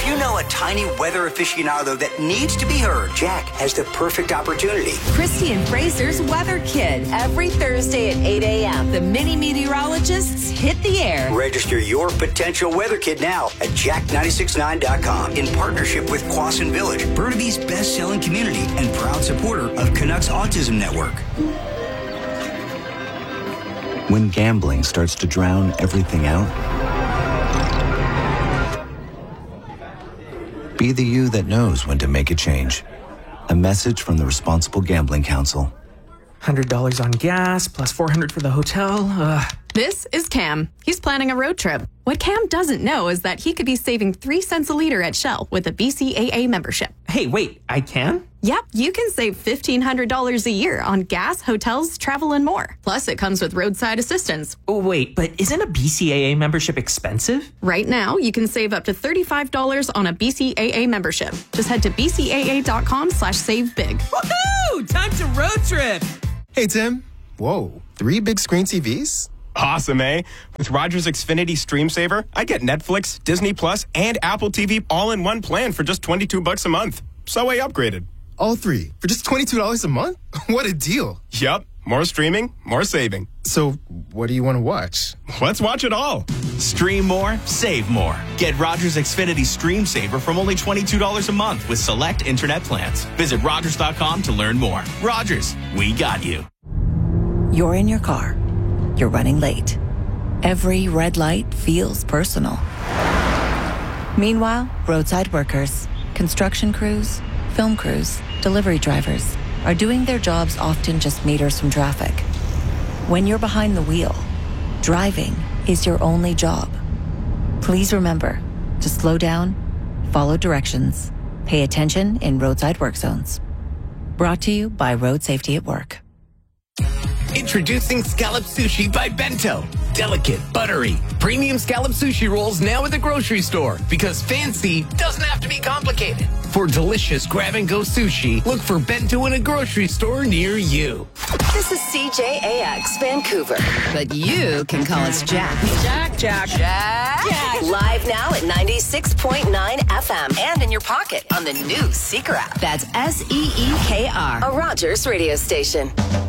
If you know a tiny weather aficionado that needs to be heard, Jack has the perfect opportunity. Christy and Fraser's Weather Kid. Every Thursday at 8 a.m. The mini meteorologists hit the air. Register your potential weather kid now at jack969.com in partnership with Quasin Village, Burnaby's best-selling community and proud supporter of Canucks Autism Network. When gambling starts to drown everything out, be the you that knows when to make a change. A message from the Responsible Gambling Council. $100 on gas, plus $400 for the hotel. This is Cam. He's planning a road trip. What Cam doesn't know is that he could be saving 3 cents a liter at Shell with a BCAA membership. Hey, wait, I can? Yep, you can save $1,500 a year on gas, hotels, travel, and more. Plus, it comes with roadside assistance. Oh, wait, but isn't a BCAA membership expensive? Right now, you can save up to $35 on a BCAA membership. Just head to bcaa.com/savebig. Woohoo! Time to road trip! Hey, Tim. Whoa, 3 big screen TVs? Awesome, eh? With Rogers Xfinity Stream Saver, I get Netflix, Disney Plus, and Apple TV all in one plan for just $22 a month. So I upgraded. All 3 for just $22 a month? What a deal. Yup. More streaming, more saving. So, what do you want to watch? Let's watch it all. Stream more, save more. Get Rogers Xfinity Stream Saver from only $22 a month with select internet plans. Visit Rogers.com to learn more. Rogers, we got you. You're in your car. You're running late. Every red light feels personal. Meanwhile, roadside workers, construction crews, film crews, delivery drivers are doing their jobs often just meters from traffic. When you're behind the wheel, driving is your only job. Please remember to slow down, follow directions, pay attention in roadside work zones. Brought to you by Road Safety at Work. Introducing Scallop Sushi by Bento. Delicate, buttery, premium scallop sushi rolls now at the grocery store because fancy doesn't have to be complicated. For delicious grab-and-go sushi, look for Bento in a grocery store near you. This is CJAX Vancouver, but you can call us Jack. Jack. Live now at 96.9 FM and in your pocket on the new Seeker app. That's SEEKR, a Rogers radio station.